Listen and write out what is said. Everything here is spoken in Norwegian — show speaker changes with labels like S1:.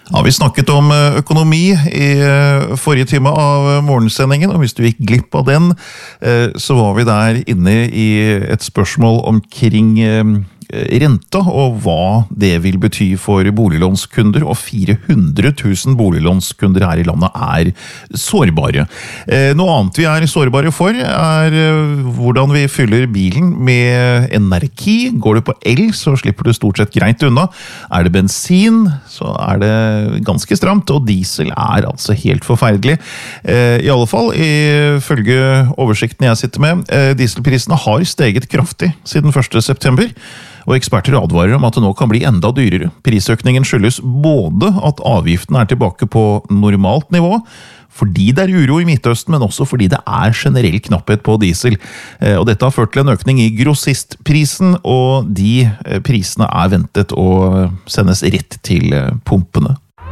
S1: Ja, vi snakket om økonomi i forrige time av morgensendingen, og hvis du gikk glipp av den, så var vi der inne i et spørsmål omkring renta og hva det vil bety for boliglånskunder, og 400 000 boliglånskunder her i landet er sårbare. Noe annet vi er sårbare for er hvordan vi fyller bilen med energi. Går du på el, så slipper du stort sett greit unna. Er det bensin, så er det ganske stramt, og diesel er altså helt forferdelig. I alle fall, ifølge oversikten jeg sitter med, dieselprisene har steget kraftig siden 1. september, og eksperter advarer om at det nå kan bli enda dyrere. Prisøkningen skyldes både at avgiften er tilbake på normalt nivå, fordi det er uro i Midtøsten, men også fordi det er generell knapphet på diesel. Og dette har ført til en økning i grossistprisen, og de prisene er ventet å sendes rett til pumpene.